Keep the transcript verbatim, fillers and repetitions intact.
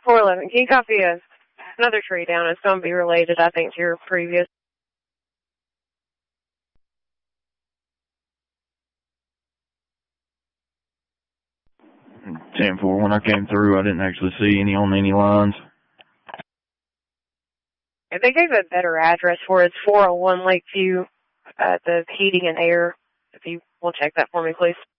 four eleven. Can you copy a, another tree down? It's going to be related, I think, to your previous. ten four, when I came through, I didn't actually see any on any lines. If they gave a better address for it, it's four oh one Lakeview, uh, the heating and air. If you will check that for me, please.